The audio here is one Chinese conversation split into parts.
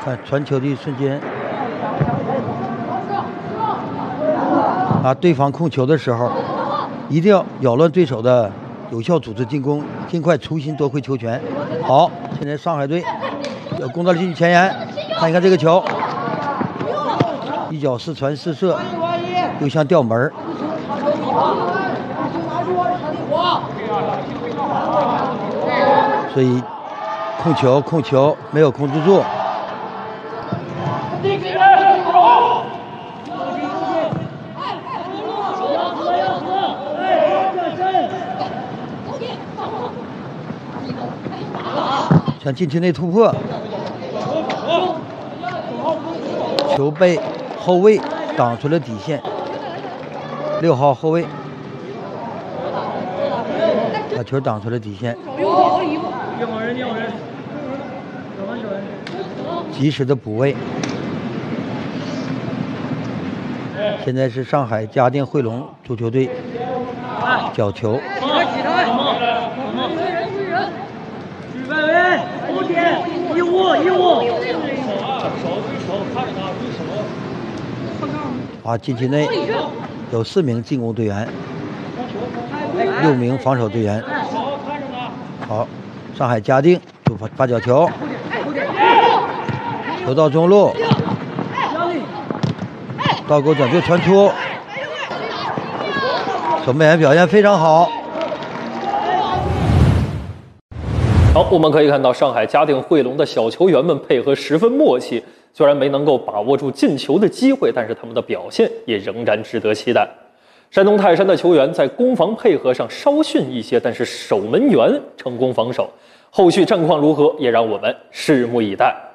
看传球的一瞬间，对方控球的时候，一定要扰乱对手的有效组织进攻，尽快重新夺回球权。好，现在上海队有攻到了禁区前沿，看一看这个球，一脚4传4射，又像吊门。所以控球没有控制住。向禁区内突破，球被后卫挡出了底线。6号后卫把球挡出了底线，及时的补位。现在是上海嘉定汇龙足球队角球。禁区内有4名进攻队员，6名防守队员。好，上海嘉定发角球，球到中路，倒钩转队传出，守门员表现非常好。 好，我们可以看到上海嘉定汇龙的小球员们配合十分默契，虽然没能够把握住进球的机会，但是他们的表现也仍然值得期待。山东泰山的球员在攻防配合上稍逊一些，但是守门员成功防守。后续战况如何，也让我们拭目以待。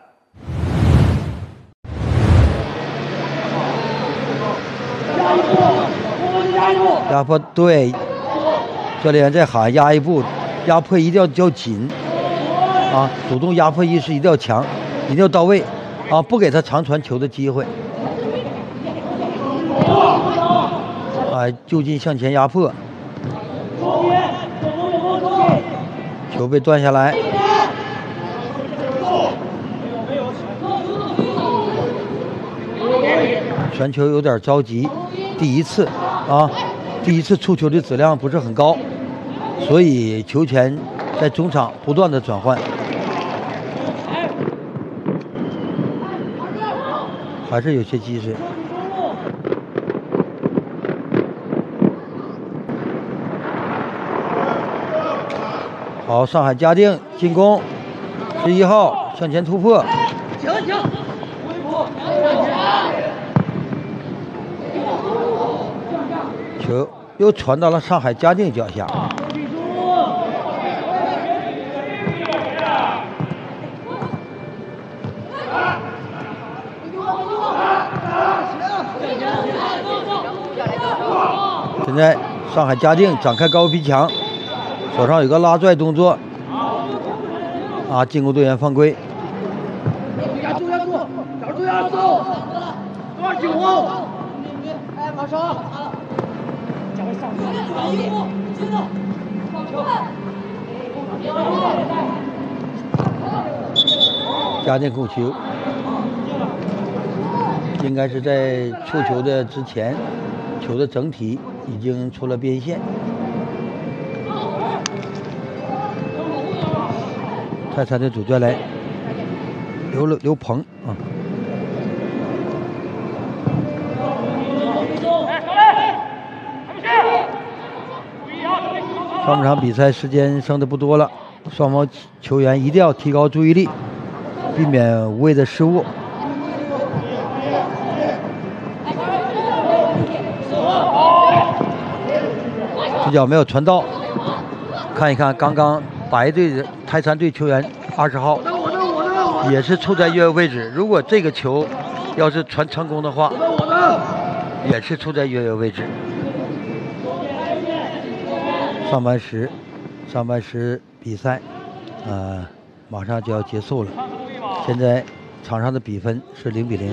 压迫，对，教练在喊压一步，压迫一定要较紧。主动压迫意识一定要强，一定要到位，不给他长传球的机会。就近向前压迫，球被断下来。传球有点着急，第一次触球的质量不是很高，所以球权在中场不断的转换。还是有些积水。好，上海嘉定进攻，11号向前突破，球又传到了上海嘉定脚下。现在上海嘉定展开高逼抢，手上有个拉拽动作，进攻队员犯规。嘉定控球，应该是在触球的之前，球的整体已经出了边线。泰山的主教练刘鹏上半场比赛时间剩的不多了，双方球员一定要提高注意力，避免无谓的失误。这脚没有传到，看一看刚刚白队的泰山队球员20号也是处在越位位置，如果这个球要是传成功的话，也是处在越位位置。上半时比赛马上就要结束了，现在场上的比分是0-0。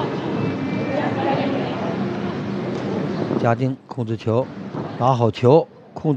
嘉定控制球，打好球，